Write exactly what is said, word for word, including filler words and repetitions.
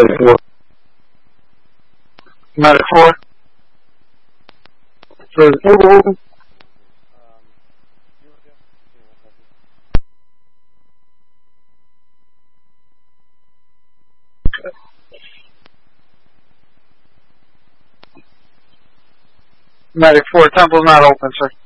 Medic four. Medic four. So, Um, Medic four, Temple's not open, sir.